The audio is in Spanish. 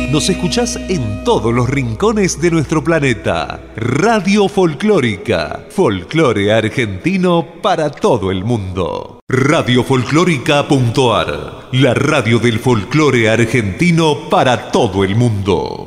Nos escuchás en todos los rincones de nuestro planeta. Radio Folclórica. Folclore argentino para todo el mundo. Radiofolclórica.ar. La radio del folclore argentino para todo el mundo.